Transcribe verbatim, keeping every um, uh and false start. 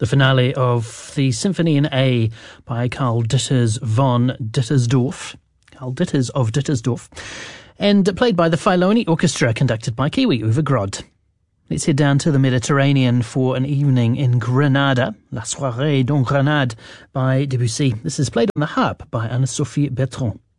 the finale of the Symphony in A by Karl Ditters von Dittersdorf, Karl Ditters of Dittersdorf, and played by the Filoni Orchestra, conducted by Kiwi Uwe Grod. Let's head down to the Mediterranean for an evening in Grenada, La Soirée dans Grenade by Debussy. This is played on the harp by Anne-Sophie Bertrand.